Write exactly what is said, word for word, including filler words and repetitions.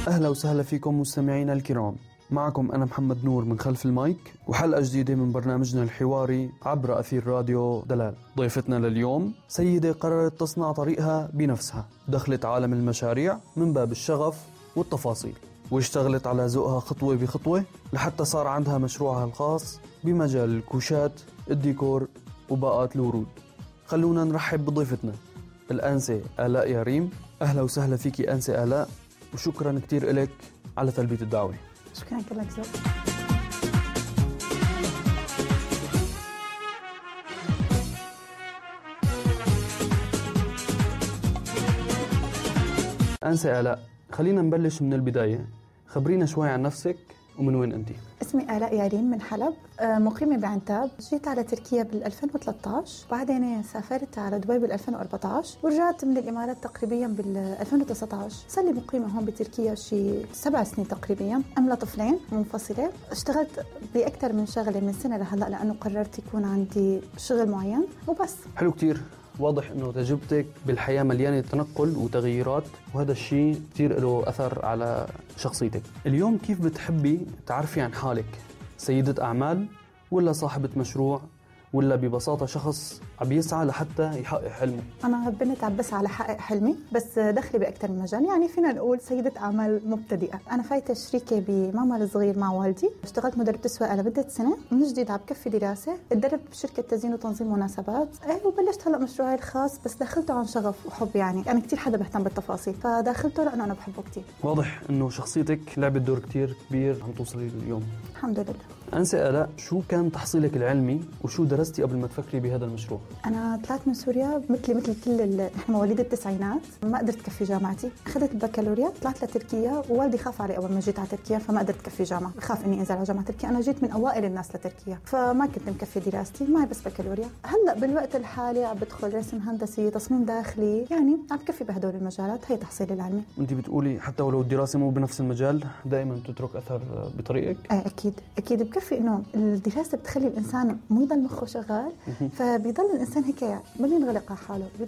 أهلا وسهلا فيكم مستمعينا الكرام، معكم أنا محمد نور من خلف المايك وحلقة جديدة من برنامجنا الحواري عبر أثير راديو دلال. ضيفتنا لليوم سيدة قررت تصنع طريقها بنفسها، دخلت عالم المشاريع من باب الشغف والتفاصيل، واشتغلت على ذوقها خطوة بخطوة لحتى صار عندها مشروعها الخاص بمجال الكوشات، الديكور وباقات الورود. خلونا نرحب بضيفتنا الأنسة آلاء ياريم. أهلا وسهلا فيكي أنسة آلاء، وشكرا كتير إلك على تلبية الدعوة. شكرا لك زوج. أنسة آلاء، خلينا نبلش من البداية، خبرينا شوي عن نفسك ومن وين أنتي؟ اسمي آلاء ياريم من حلب، مقيمة بعنتاب. جيت على تركيا بال ألفين وثلاثة عشر، بعدين سافرت على دبي بال ألفين وأربعة عشر، ورجعت من الإمارات تقريبا بال ألفين وتسعة عشر. صار لي مقيمة هون بتركيا شي سبع سنين تقريبا، أم طفلين منفصلة. اشتغلت بأكثر من شغلة من سنة لهلا لأنه قررت يكون عندي شغل معين وبس. حلو كتير. واضح انه تجربتك بالحياة مليانة تنقل وتغييرات، وهذا الشيء كتير له أثر على شخصيتك. اليوم كيف بتحبي تعرفي عن حالك؟ سيدة أعمال ولا صاحبة مشروع ولا ببساطة شخص عم يسعى لحتى يحقق حلمه؟ أنا بنت عم بسعى لحقق حلمي، بس دخلي بأكثر من مجال، يعني فينا نقول سيدة أعمال مبتدئة. أنا فايتة شريكة بمعمل صغير مع والدي، اشتغلت مدربة سواقة لمدة سنة، من جديد عم بكفي دراسة، اتدربت بشركة تزيين وتنظيم مناسبات، ايه وبلشت هلأ مشروعي الخاص، بس داخلته عن شغف وحب. يعني أنا كتير حدا بهتم بالتفاصيل، فداخلته لأنه أنا بحبه كتير. واضح إنه شخصيتك لعبت دور كتير كبير عم توصلي اليوم. الحمد لله. أنسة آلاء، شو كان تحصيلك العلمي وشو درستي قبل ما تفكري بهذا المشروع؟ أنا طلعت من سوريا مثلي مثل كل ال... نحن مواليد التسعينات، ما قدرت كفي جامعتي، أخذت البكالوريا، طلعت لتركيا، ووالدي خاف علي أول ما جيت على تركيا، فما قدرت كفي جامعة، خاف إني أنزل على جامعة تركيا. أنا جيت من أوائل الناس لتركيا، فما كنت مكفي دراستي، معي بس بكالوريا. هلأ بالوقت الحالي عم بدخل رسم هندسي، تصميم داخلي، يعني عم بكفي بهدول المجالات. هي تحصيلي العلمي. أنت بتقولي حتى ولو الدراسة مو بنفس المجال دائما تترك أثر بطريقك؟ آه أكيد أكيد بكفي. إنه الدراسة بتخلي الإنسان مو يضل مخه شغال، فبيضل الإنسان هيك ما بينغلق على حاله،